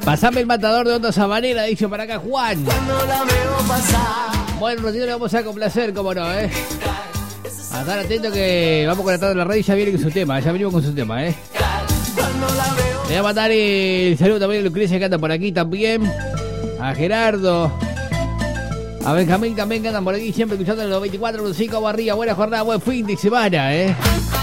Pasame el matador de Onda Sabanera, dicho para acá Juan. Bueno, un ratito le vamos a complacer, cómo no, A estar atento que vamos conectando la red y ya viene con su tema, ya venimos con su tema, Le voy a mandar el saludo también a Lucrecia que anda por aquí también. A Gerardo. A Benjamín también que andan por aquí siempre escuchando en los 24.5 arriba. Buena jornada, buen fin de semana,